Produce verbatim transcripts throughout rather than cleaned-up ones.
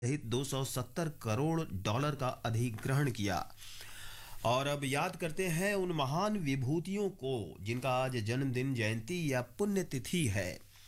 सहित दो सौ सत्तर करोड़ डॉलर का अधिग्रहण किया। और अब याद करते हैं उन महान विभूतियों को जिनका आज जन्मदिन, जयंती या पुण्यतिथि है।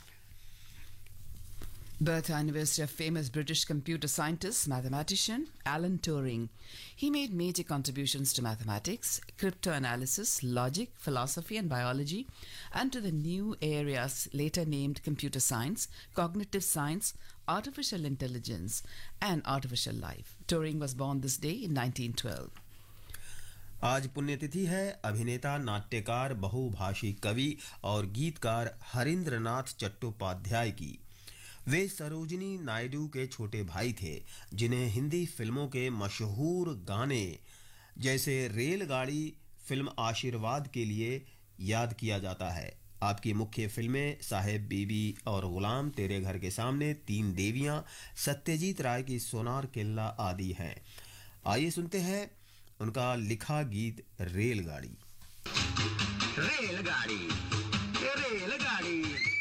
Birth anniversary of famous British computer scientist, mathematician Alan Turing. He made major contributions to mathematics, cryptanalysis, logic, philosophy, and biology, and to the new areas later named computer science, cognitive science, artificial intelligence, and artificial life. Turing was born this day in nineteen twelve. आज पुण्यतिथि है अभिनेता, नाट्यकार, बहुभाषी कवि और गीतकार हरींद्रनाथ चट्टोपाध्याय की। वे सरोजिनी नायडू के छोटे भाई थे, जिन्हें हिंदी फिल्मों के मशहूर गाने जैसे रेलगाड़ी फिल्म आशीर्वाद के लिए याद किया जाता है। आपकी मुख्य फिल्में साहेब बीबी और गुलाम, तेरे घर के सामने, तीन देवियां, सत्यजीत राय की सोनार किल्ला आदि हैं। आइए सुनते हैं उनका लिखा गीत रेलगाड़ी। रेलगाड़ी रेलगाड़ी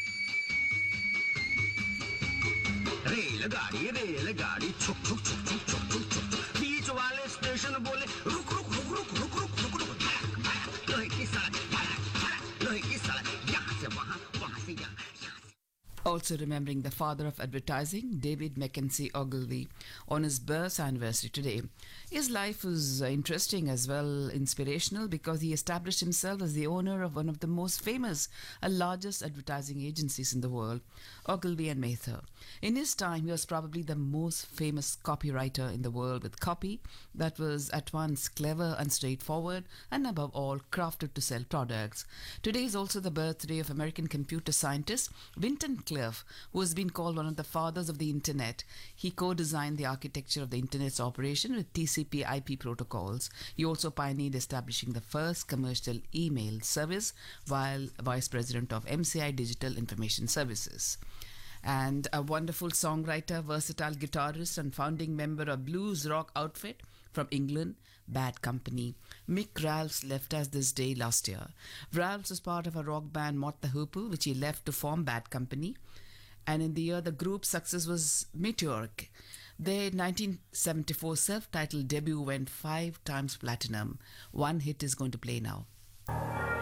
रेलगाड़ी रेलगाड़ी छुक छुक छुक छुक छुक छुक छुक बीच वाले स्टेशन बोले रुक रुक रुक रुक रुक रुक रुक रुक भड़क भड़क लोहे की सड़क भड़क भड़क लोहे की सड़क यहाँ से वहाँ वहाँ से यहाँ। Also remembering the father of advertising, David Mackenzie Ogilvy, on his birth anniversary today. His life was uh, interesting as well, inspirational, because he established himself as the owner of one of the most famous and largest advertising agencies in the world, Ogilvy and Mather. In his time, he was probably the most famous copywriter in the world, with copy that was at once clever and straightforward, and above all, crafted to sell products. Today is also the birthday of American computer scientist Winton Cliff, who has been called one of the fathers of the internet. He co-designed the architecture of the internet's operation with T C P I P protocols. He also pioneered establishing the first commercial email service while vice president of M C I Digital Information Services. And a wonderful songwriter, versatile guitarist, and founding member of blues rock outfit from England, Bad Company. Mick Ralphs left us this day last year. Ralphs was part of a rock band Mott the Hoople, which he left to form Bad Company. And in the year the group's success was meteoric. Their nineteen seventy-four self-titled debut went five times platinum. One hit is going to play now.